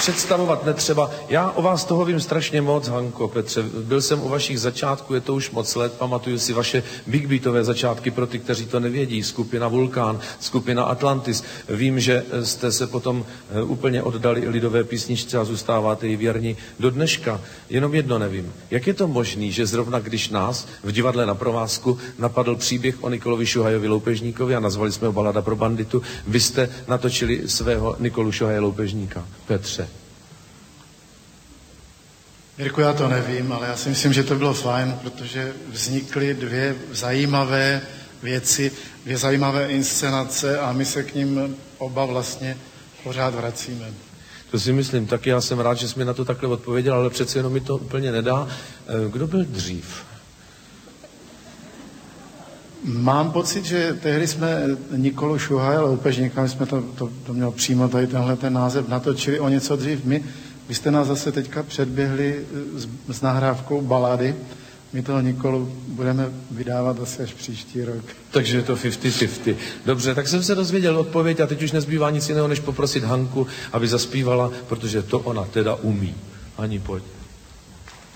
představovat netřeba. Já o vás toho vím strašně moc, Hanko, Petře. Byl jsem u vašich začátků, je to už moc let, pamatuju si vaše big beatové začátky pro ty, kteří to nevědí. Skupina Vulkán, skupina Atlantis. Vím, že jste se potom úplně oddali lidové písničce a zůstáváte jí věrní do dneška. Jenom jedno nevím. Jak je to možný, že zrovna když nás v divadle Na provázku napadl příběh o Nikolovi Šuhajovi Loupežníkovi a nazvali jsme ho Balada pro banditu, vy jste natočili svého Nikolu Šuhaje Loupežníka? Petře. Mirku, já to nevím, ale já si myslím, že to bylo fajn, protože vznikly dvě zajímavé věci, dvě zajímavé inscenace a my se k ním oba vlastně pořád vracíme. To si myslím, taky já jsem rád, že jsi mi na to takhle odpověděl, ale přece jenom mi to úplně nedá. Kdo byl dřív? Mám pocit, že tehdy jsme Nikolu Šuhaje Loupežníka, my jsme to měl přímo tady tenhle ten název, natočili o něco dřív. Vy jste nás zase teďka předběhli s nahrávkou balady. My toho Nikolu budeme vydávat asi až příští rok. Takže je to 50-50. Dobře, tak jsem se dozvěděl odpověď a teď už nezbývá nic jiného, než poprosit Hanku, aby zaspívala, protože to ona teda umí. Ani pojď.